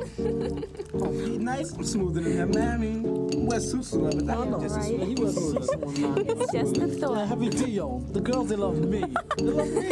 Oh, he nice. I'm smoother than him, man. I mean, West Susu love it. I am just as Right. smooth. He was so It's just a thought. Heavy D, yo. The girls, they love me. They love me.